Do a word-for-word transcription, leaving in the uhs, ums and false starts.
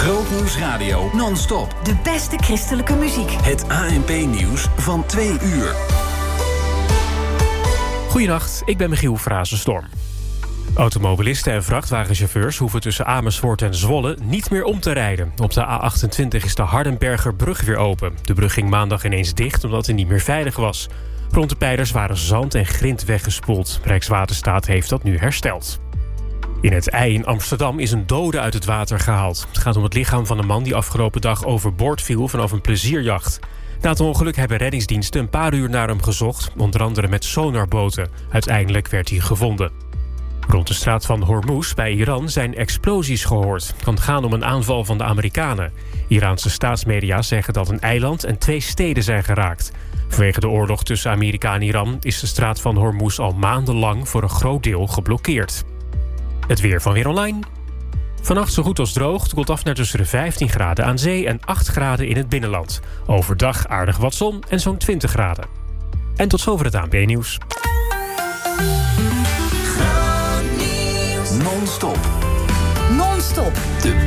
Grootnieuws Radio non-stop. De beste christelijke muziek. Het A N P-nieuws van twee uur. Goedenacht, ik ben Michiel Frazenstorm. Automobilisten en vrachtwagenchauffeurs hoeven tussen Amersfoort en Zwolle niet meer om te rijden. Op de A achtentwintig is de Hardenbergerbrug weer open. De brug ging maandag ineens dicht omdat het niet meer veilig was. Rond de pijlers waren zand en grind weggespoeld. Rijkswaterstaat heeft dat nu hersteld. In het IJ in Amsterdam is een dode uit het water gehaald. Het gaat om het lichaam van een man die afgelopen dag overboord viel vanaf een plezierjacht. Na het ongeluk hebben reddingsdiensten een paar uur naar hem gezocht, onder andere met sonarboten. Uiteindelijk werd hij gevonden. Rond de straat van Hormuz bij Iran zijn explosies gehoord. Het kan gaan om een aanval van de Amerikanen. Iraanse staatsmedia zeggen dat een eiland en twee steden zijn geraakt. Vanwege de oorlog tussen Amerika en Iran is de straat van Hormuz al maandenlang voor een groot deel geblokkeerd. Het weer van Weer Online. Vannacht zo goed als droog. Het koelt af naar tussen de vijftien graden aan zee en acht graden in het binnenland. Overdag aardig wat zon en zo'n twintig graden. En tot zover het A N P-nieuws. Non-stop. Non-stop. De